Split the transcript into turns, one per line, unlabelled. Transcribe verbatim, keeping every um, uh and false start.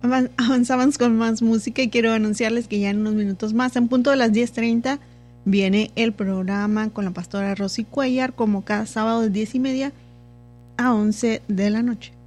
Avanzamos con más música y quiero anunciarles que ya en unos minutos más, en punto de las diez treinta, viene el programa con la pastora Rosy Cuellar, como cada sábado de diez y media a once de la noche.